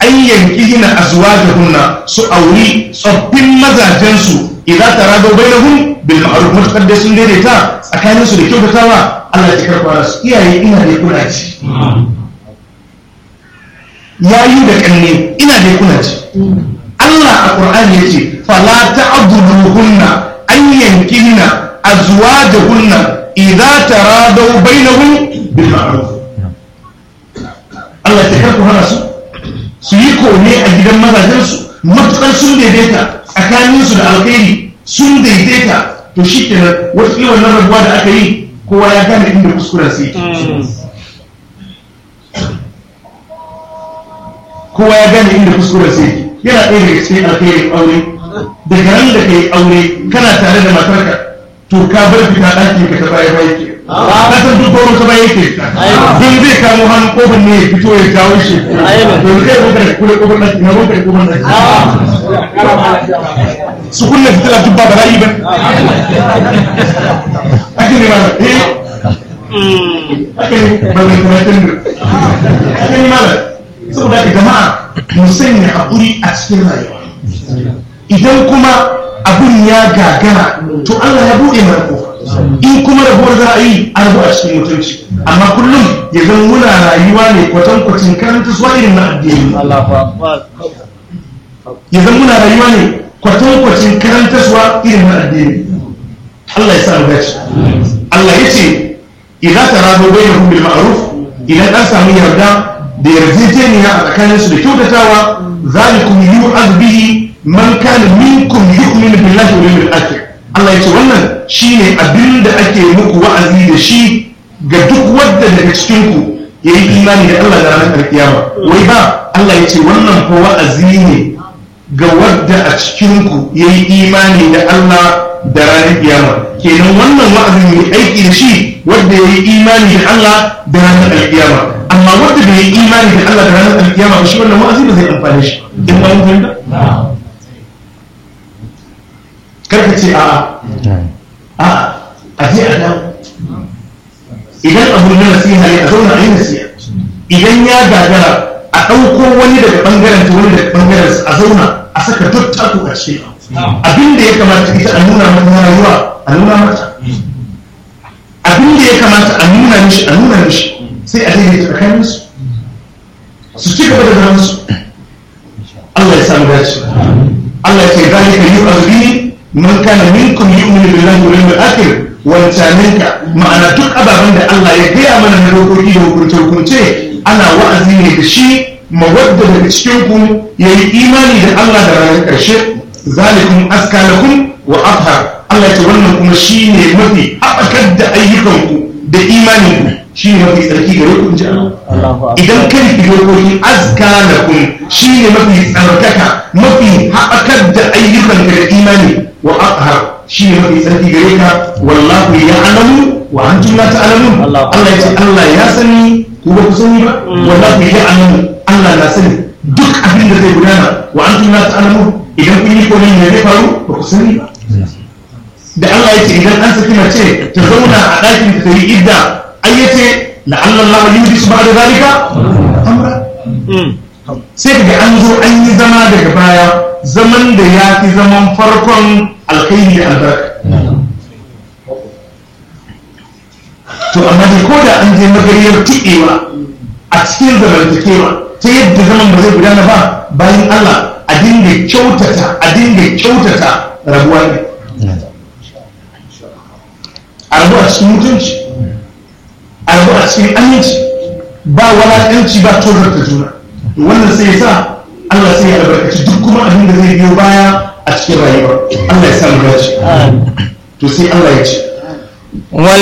an yankihina azwajahunna su auri tsoffin mazajensu idan tarado bainahum bil ma'ruf mutakar da sun daidaita tsakaninsu da kyautatawa Allah ya karɓa su iyaye ina da kuna ci yayi da kanne ina da kuna ci Allah a Qur'ani yace fala ta'buduhunna an yankihina azwajahunna idza taradaw bainahum bil ma'ruf Allah ya karku hana su yi kone a gidan mazajensu matukar sun daidaita tsakaninsu da alkhairi sun daidaita to shi kenan wasu wannan rabuwa da aka yi kowa ya gane inda kuskuren sai kowa ya gane inda kuskuren sai yana ɗaya daga cikin alkhairin aure daga ran da kai aure kana tare da matarka to ka bar fita ɗakin ka ta baya baya ke kasan duk goro ta baya yake don zai kamo hannun kofar ne ya fito ya jawo shi don zai ruka da kula kofar ɗaki na ruka da kofar ɗaki su kulle fitila duk ba da rayu ba ake ne ba ake ne ba mai karatun da ake ne ma saboda ka jama'a mu sanya haƙuri a cikin rayuwa idan kuma abun ya gagara to Allah ya buɗe mana kofa in kuma rabuwar za a yi a rabu a cikin mutunci amma kullum ya zama muna rayuwa ne kwatankwacin karanta suwa irin na addini ya zama muna rayuwa ne kwatankwacin karanta suwa irin na addini Allah ya sa mu dace Allah ya ce idan tarado bainahum bil ma'ruf idan an samu yarda da yarjejeniya a tsakaninsu da kyautatawa zalikum yu'az bihi man kana minkum yu'minu billahi wal yawmil akhir Allah ya ce wannan shine abin da ake muku wa'azi da shi ga duk wanda daga cikin ku yayi imani da Allah da ranar kiyama wai ba Allah ya ce wannan ko wa'azi ne ga wanda a cikin ku yayi imani da Allah da ranar kiyama kenan wannan wa'azi ne aiki da shi wanda yayi imani da Allah da ranar kiyama amma wanda bai yi imani da Allah da ranar kiyama shi wannan wa'azi ba zai amfane shi in ba mun fahimta karka ce a je a dawo idan abu na nasiha ne a zauna a yi nasiha idan ya gagara a ɗauko wani daga ɓangaren ta wani daga ɓangaren a zauna a saka duk taku a cikin abin da ya kamata ita a nuna mata na rayuwa a nuna mata abin da ya kamata a nuna mishi sai a daidaita tsakaninsu su ci gaba da zaman su Allah ya samu dace Allah ya ce zalika yu'azbi man kana minkum yu'minu billahi wal yawmil akhir wancaninka ma'ana duk ababen da Allah ya gaya mana na dokoki da hukunce ana wa'azi ne da shi mawadda daga cikin ku yayi imani da Allah da ranar ƙarshe zalikum askalakum wa athhar Allah ya ce wannan kuma shine mafi haɓakar da ayyukanku da imaninku shi ne mafi tsarki gare ku ji idan kai ki dokokin askalakum shi ne mafi tsarkaka mafi haɓakar da ayyukan da imani wa aqhar shi ne mafi tsarki gare ka wallahu ya'lamu wa antum la ta'lamun Allah ya ce Allah ya sani ku ba ku sani ba wallahu ya'lamu Allah na sani duk abin da zai gudana wa antum la ta'lamun idan kun yi komai ne zai faru ba ku sani ba da Allah ya ce idan an saki mace ta zauna a ɗakin ta yi idda ayyace la'alla Allah yuhdisu ba'da zalika amra sai daga an zo an yi zama daga baya zaman da ya fi zaman farkon alkhairi da albarka to amma dai ko da an je magariyar tuƙewa a cikin zamantakewa ta yadda zaman ba zai gudana ba bayan Allah a dinga kyautata rabuwa ne a rabu a cikin mutunci a rabu a cikin aminci ba walaƙanci ba tozarta juna wannan sai ya sa Allah sai ya albarkaci duk kuma abin da zai biyo baya a cikin rayuwa Allah ya samu dace to sai Allah ya ce